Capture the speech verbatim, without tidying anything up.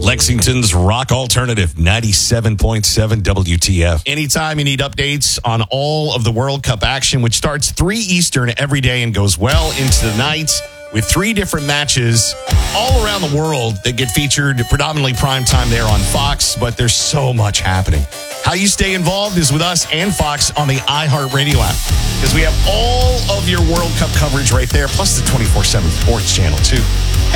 Lexington's Rock Alternative, ninety-seven point seven W T F. Anytime you need updates on all of the World Cup action, which starts three Eastern every day and goes well into the night with three different matches all around the world that get featured predominantly prime time there on Fox, but there's so much happening. How you stay involved is with us and Fox on the iHeartRadio app, because we have all of your World Cup coverage right there, plus the twenty-four seven Sports channel, too.